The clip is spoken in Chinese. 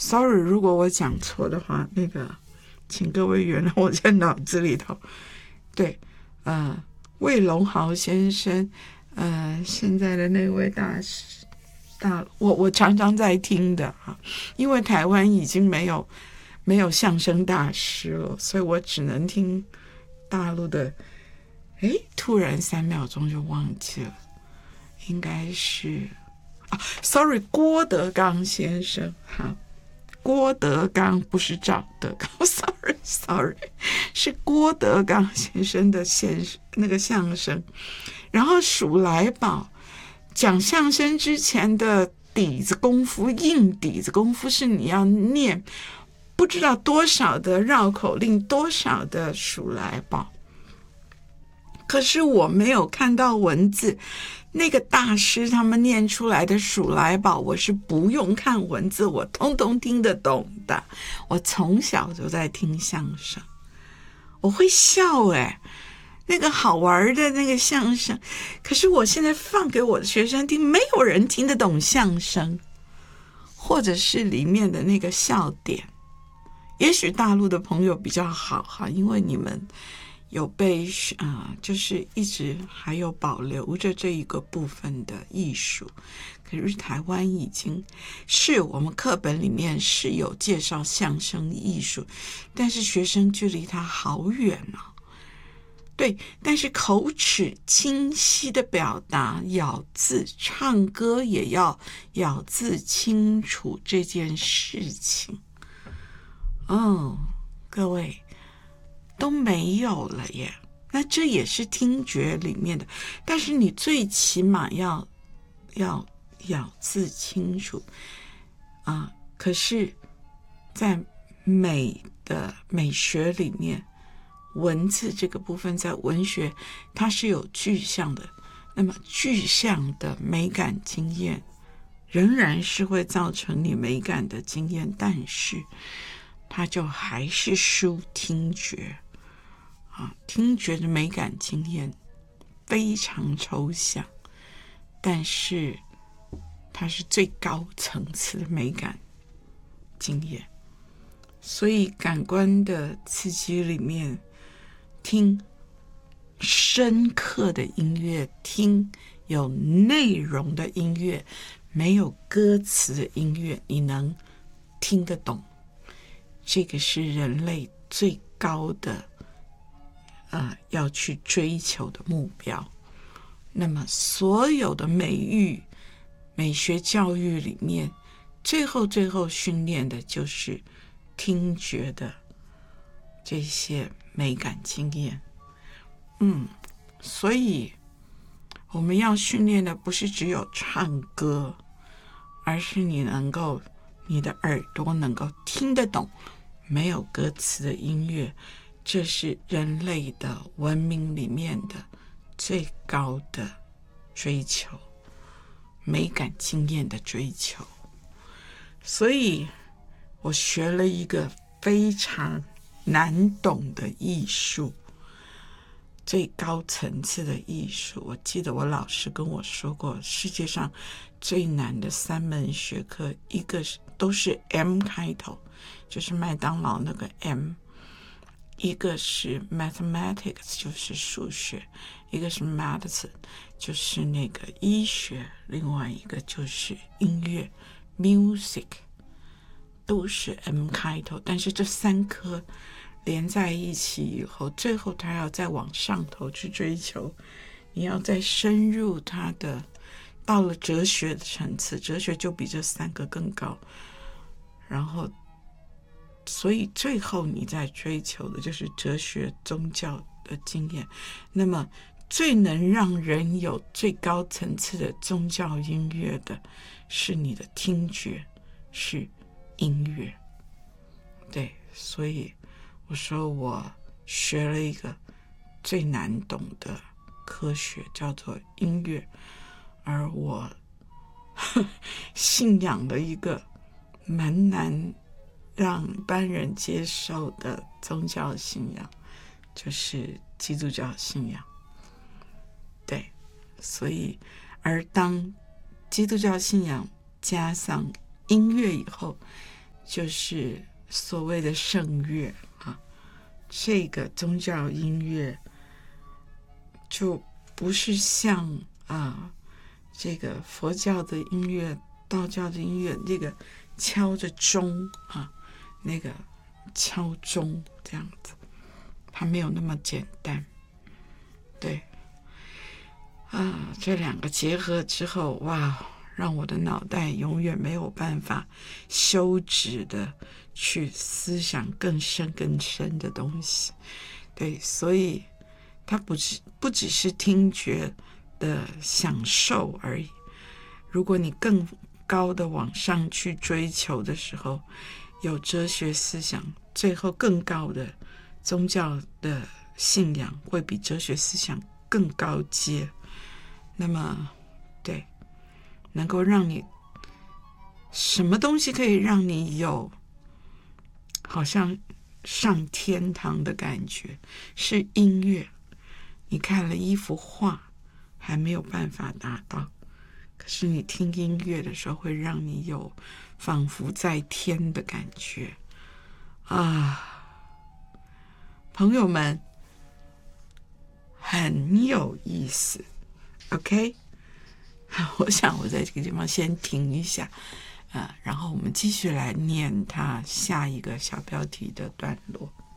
sorry， 如果我讲错的话，请各位原谅我在脑子里头。对，魏龙豪先生，现在的那位大师，我常常在听的哈，因为台湾已经没有相声大师了，所以我只能听大陆的。突然3秒钟就忘记了，应该是sorry， 郭德纲先生。好，郭德纲不是赵德纲，sorry， 是郭德纲先生的那个相声。然后数来宝讲相声之前的底子功夫，硬底子功夫是你要念不知道多少的绕口令，多少的数来宝。可是我没有看到文字，那个大师他们念出来的数来宝，我是不用看文字，我通通听得懂的。我从小就在听相声，我会笑那个好玩的那个相声。可是我现在放给我的学生听，没有人听得懂相声，或者是里面的那个笑点。也许大陆的朋友比较好哈，因为你们有被就是一直还有保留着这一个部分的艺术。可是台湾已经是我们课本里面是有介绍相声艺术，但是学生距离它好远对，但是口齿清晰的表达，咬字，唱歌也要咬字清楚这件事情各位都没有了耶。那这也是听觉里面的，但是你最起码要咬字清楚可是在美学里面，文字这个部分在文学它是有具象的，那么具象的美感经验仍然是会造成你美感的经验，但是它就还是输听觉听觉的美感经验非常抽象，但是它是最高层次的美感经验。所以感官的刺激里面，听深刻的音乐，听有内容的音乐，没有歌词的音乐，你能听得懂，这个是人类最高的要去追求的目标。那么所有的美学教育里面，最后训练的就是听觉的这些美感经验。所以我们要训练的不是只有唱歌，而是你的耳朵能够听得懂没有歌词的音乐。这是人类的文明里面的最高的追求，美感经验的追求。所以我学了一个非常难懂的艺术，最高层次的艺术。我记得我老师跟我说过，世界上最难的3门学科，一个都是 M 开头，就是麦当劳那个 M，一个是 mathematics， 就是数学，一个是 medicine， 就是那个医学，另外一个就是音乐 music， 都是 M 开头。但是这3科连在一起以后，最后他要再往上头去追求，你要再深入他的，到了哲学的层次，哲学就比这3个更高。然后所以最后你在追求的就是哲学宗教的经验。那么最能让人有最高层次的宗教音乐的是你的听觉，是音乐。对，所以我说我学了一个最难懂的科学，叫做音乐，而我信仰的一个蛮难让一般人接受的宗教信仰，就是基督教信仰。对，所以而当基督教信仰加上音乐以后， 就是所谓的圣乐啊，这个宗教音乐就不是像这个佛教的音乐、道教的音乐，这个敲着钟那个敲钟这样子，它没有那么简单。对这两个结合之后，哇，让我的脑袋永远没有办法休止的去思想更深更深的东西。对，所以它不只是听觉的享受而已。如果你更高的往上去追求的时候，有哲学思想，最后更高的宗教的信仰会比哲学思想更高阶。那么对，能够让你什么东西可以让你有好像上天堂的感觉，是音乐。你看了一幅画还没有办法达到，可是你听音乐的时候会让你有仿佛在天的感觉朋友们，很有意思。 OK， 我想我在这个地方先停一下然后我们继续来念它下一个小标题的段落。